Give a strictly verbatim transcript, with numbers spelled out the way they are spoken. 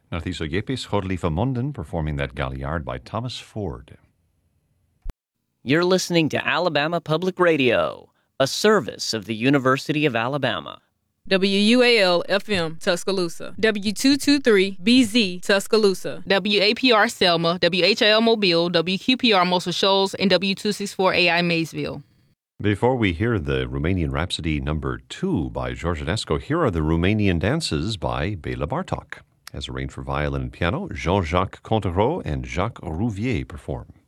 Narciso Yepes, Jorlifa Munden, performing that Galliard by Thomas Ford. You're listening to Alabama Public Radio, a service of the University of Alabama. W U A L F M Tuscaloosa, W two twenty-three B Z Tuscaloosa, W A P R Selma, W H L Mobile, W Q P R Muscle Shoals, and W two sixty-four A I Maysville. Before we hear the Romanian Rhapsody number two by George Enescu, here are the Romanian dances by Bela Bartok. As arranged for violin and piano, Jean-Jacques Contereau and Jacques Rouvier perform.